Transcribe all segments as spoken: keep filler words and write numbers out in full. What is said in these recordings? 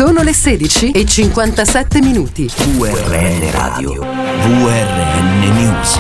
Sono le sedici e cinquantasette minuti. V R N Radio, V R N News.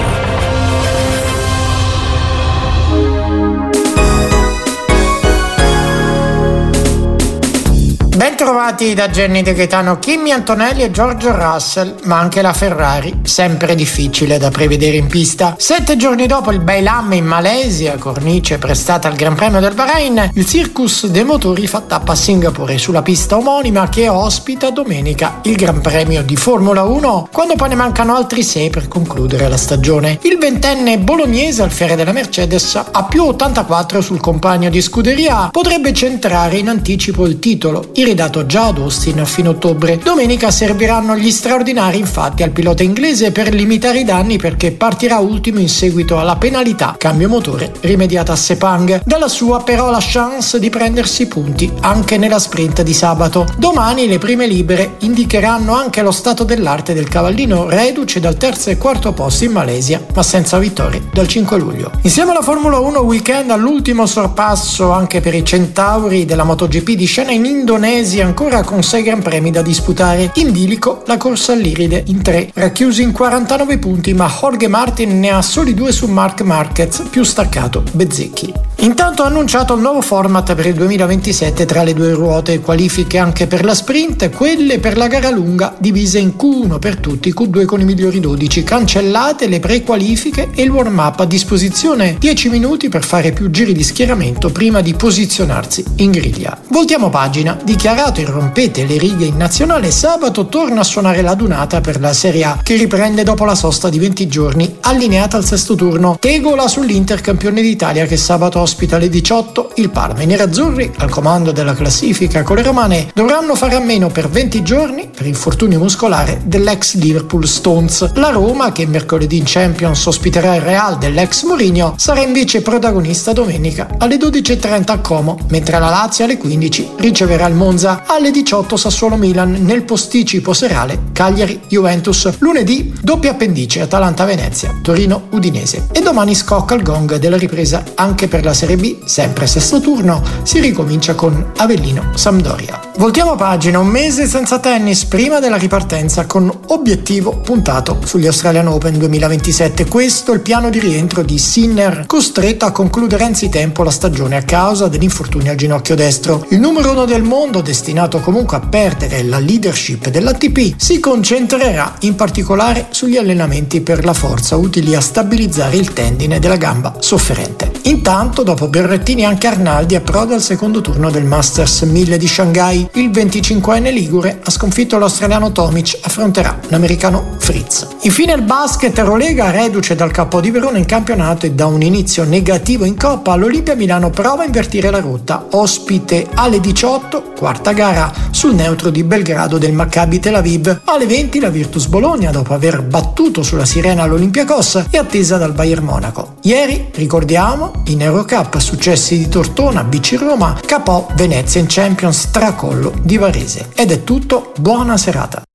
Ben trovati da Jenny De Gaetano, Kimi Antonelli e George Russell, ma anche la Ferrari, sempre difficile da prevedere in pista. Sette giorni dopo il Bailam in Malesia, cornice prestata al Gran Premio del Bahrain, il Circus dei motori fa tappa a Singapore sulla pista omonima che ospita domenica il Gran Premio di Formula uno, quando poi ne mancano altri sei per concludere la stagione. Il ventenne bolognese, alfiere della Mercedes, a più ottantaquattro sul compagno di scuderia, potrebbe centrare in anticipo il titolo, dato già ad Austin a fine ottobre. Domenica serviranno gli straordinari infatti al pilota inglese per limitare i danni, perché partirà ultimo in seguito alla penalità cambio motore rimediata a Sepang. Dalla sua però la chance di prendersi punti anche nella sprint di sabato. Domani le prime libere indicheranno anche lo stato dell'arte del cavallino, reduce dal terzo e quarto posto in Malesia ma senza vittorie dal cinque luglio. Insieme alla Formula uno weekend all'ultimo sorpasso anche per i centauri della MotoGP di scena in Indonesia, ancora con sei gran premi da disputare. In bilico la corsa all'Iride in tre, racchiusi in quarantanove punti, ma Jorge Martin ne ha soli due su Marc Marquez, più staccato Bezzecchi. Intanto ha annunciato il nuovo format per il duemilaventisette tra le due ruote, qualifiche anche per la sprint, quelle per la gara lunga divise in Q uno per tutti, Q due con i migliori dodici, cancellate le pre-qualifiche e il warm-up, a disposizione dieci minuti per fare più giri di schieramento prima di posizionarsi in griglia. Voltiamo pagina. Dichiarato irrompete le righe in nazionale, sabato torna a suonare la Dunata per la Serie A, che riprende dopo la sosta di venti giorni, allineata al sesto turno. Tegola sull'Inter campione d'Italia, che sabato ospita alle diciotto il Parma. I nerazzurri, al comando della classifica con le romane, dovranno fare a meno per venti giorni, per infortunio muscolare, dell'ex Liverpool Stones. La Roma, che mercoledì in Champions ospiterà il Real dell'ex Mourinho, sarà invece protagonista domenica alle dodici e trenta a Como, mentre la Lazio alle quindici riceverà il Monza. Alle diciotto Sassuolo Milan, nel posticipo serale Cagliari Juventus. Lunedì doppia appendice Atalanta Venezia, Torino Udinese, e domani scocca il gong della ripresa anche per la Serie B, sempre sesto turno, si ricomincia con Avellino Sampdoria. Voltiamo pagina. Un mese senza tennis prima della ripartenza, con obiettivo puntato sugli Australian Open duemilaventisette. Questo è il piano di rientro di Sinner, costretto a concludere anzitempo la stagione a causa dell'infortunio al ginocchio destro. Il numero uno del mondo, destinato comunque a perdere la leadership dell'A T P, si concentrerà in particolare sugli allenamenti per la forza, utili a stabilizzare il tendine della gamba sofferente. Intanto, dopo Berrettini, anche Arnaldi approda al secondo turno del Masters mille di Shanghai. Il venticinquenne ligure ha sconfitto l'australiano Tomic, affronterà l'americano Fritz. Infine il basket, Eurolega, reduce dal K O di Verona in campionato e da un inizio negativo in Coppa, l'Olimpia Milano prova a invertire la rotta, ospite alle diciotto, quarta gara sul neutro di Belgrado del Maccabi Tel Aviv. Alle venti la Virtus Bologna, dopo aver battuto sulla sirena l'Olympiakos, è attesa dal Bayern Monaco. Ieri, ricordiamo, in Eurocup successi di Tortona, B C Roma, K O Venezia in Champions, tracollo di Varese. Ed è tutto, buona serata.